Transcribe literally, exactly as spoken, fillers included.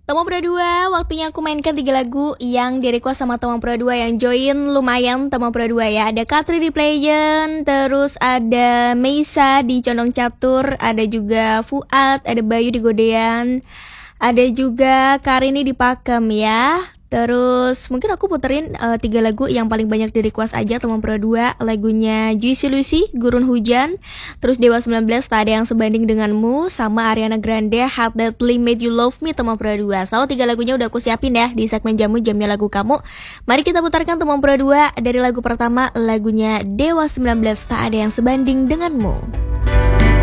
Tomo Pro dua, waktunya aku mainkan tiga lagu yang di-request sama Tomo Pro dua yang join lumayan Tomo Pro dua ya. Ada Katri di Playen, terus ada Meisa di Condong Catur, ada juga Fuad, ada Bayu di Godean, ada juga Karini di Pakem ya. Terus mungkin aku puterin uh, tiga lagu yang paling banyak di-request aja Tomo Pro dua. Lagunya Juicy Lucy, Gurun Hujan, terus Dewa sembilan belas, Tak Ada Yang Sebanding Denganmu, sama Ariana Grande, Heart That Really Made You Love Me Tomo Pro dua. So tiga lagunya udah aku siapin ya di segmen Jamu Jamnya Lagu Kamu. Mari kita putarkan Tomo Pro dua dari lagu pertama, lagunya Dewa sembilan belas, Tak Ada Yang Sebanding Denganmu.